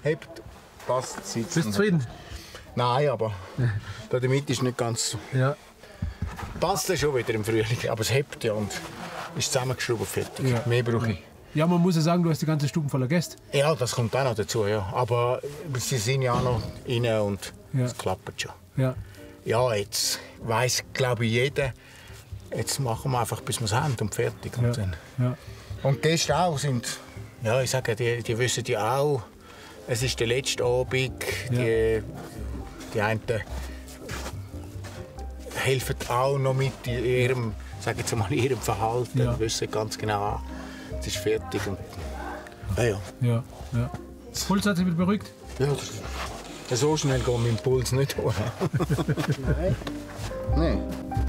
hebt, passt, sitzt. Bist du zufrieden? Nein, aber da damit ist nicht ganz so. Ja. Passt ja schon wieder im Frühling, aber es hebt ja und ist zusammengeschraubt, fertig. Ja. Mehr brauche ich. Ja, man muss ja sagen, du hast die ganze Stube voller Gäste. Ja, das kommt auch noch dazu, ja. Aber sie sind ja auch noch rein und es klappt schon. Ja. Ja, jetzt weiss, glaube ich, jeder, jetzt machen wir einfach, bis wir es haben und fertig. Ja. Und, dann. Ja. Und die Gäste auch sind, ja, ich sage, die wissen ja auch, es ist der letzte Abend, die einen helfen auch noch mit in ihrem, sag jetzt mal, in ihrem Verhalten, Ja. wissen ganz genau, es ist fertig. Und, ja. Ja. Ja. Puls hat sich wieder beruhigt? Ja, so schnell geht mein Puls nicht hoch. Nein. Nein.